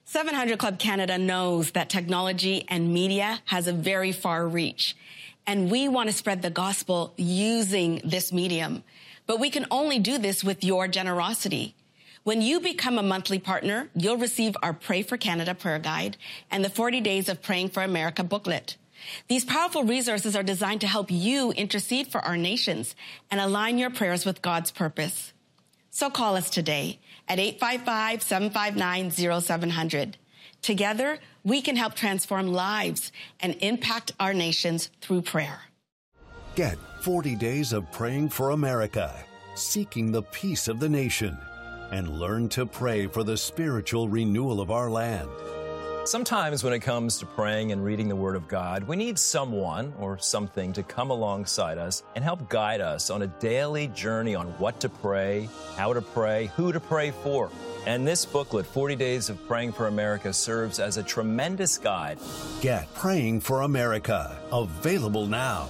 700 Club Canada knows that technology and media has a very far reach, and we want to spread the gospel using this medium. But we can only do this with your generosity. When you become a monthly partner, you'll receive our Pray for Canada prayer guide and the 40 Days of Praying for America booklet. These powerful resources are designed to help you intercede for our nations and align your prayers with God's purpose. So call us today at 855-759-0700. Together, we can help transform lives and impact our nations through prayer. Get 40 Days of Praying for America, seeking the peace of the nation, and learn to pray for the spiritual renewal of our land. Sometimes when it comes to praying and reading the Word of God, we need someone or something to come alongside us and help guide us on a daily journey on what to pray, how to pray, who to pray for. And this booklet, 40 Days of Praying for America, serves as a tremendous guide. Get Praying for America, available now.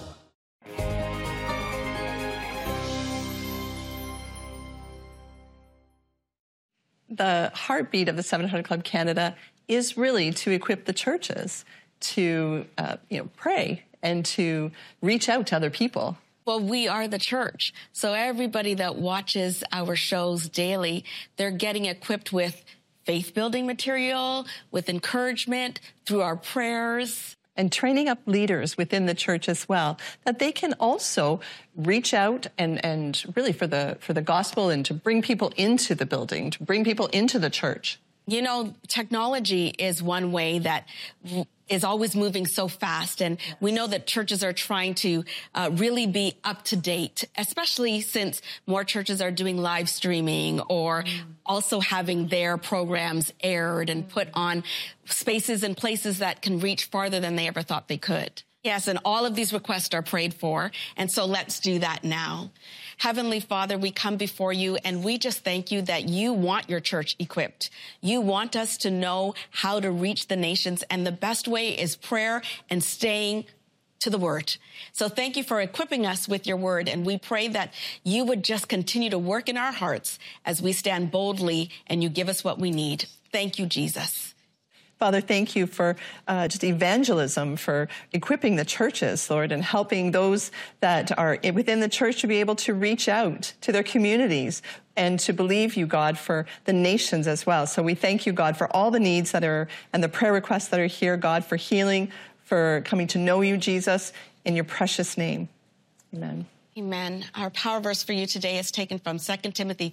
The heartbeat of the 700 Club Canada is really to equip the churches to pray and to reach out to other people. Well, we are the church. So everybody that watches our shows daily, they're getting equipped with faith-building material, with encouragement through our prayers. And training up leaders within the church as well, that they can also reach out and really for the gospel and to bring people into the building, to bring people into the church. You know, technology is one way that is always moving so fast. And we know that churches are trying to really be up to date, especially since more churches are doing live streaming or also having their programs aired and put on spaces and places that can reach farther than they ever thought they could. Yes, and all of these requests are prayed for. And so let's do that now. Heavenly Father, we come before you and we just thank you that you want your church equipped. You want us to know how to reach the nations, and the best way is prayer and staying to the word. So thank you for equipping us with your word, and we pray that you would just continue to work in our hearts as we stand boldly and you give us what we need. Thank you, Jesus. Father, thank you for just evangelism, for equipping the churches, Lord, and helping those that are within the church to be able to reach out to their communities and to believe you, God, for the nations as well. So we thank you, God, for all the needs that are and the prayer requests that are here, God, for healing, for coming to know you, Jesus, in your precious name. Amen. Amen. Our power verse for you today is taken from 2 Timothy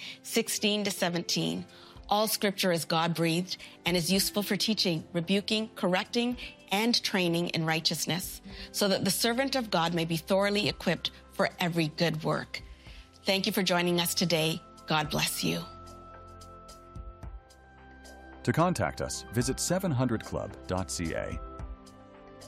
3:16-17. All scripture is God-breathed and is useful for teaching, rebuking, correcting, and training in righteousness, so that the servant of God may be thoroughly equipped for every good work. Thank you for joining us today. God bless you. To contact us, visit 700club.ca.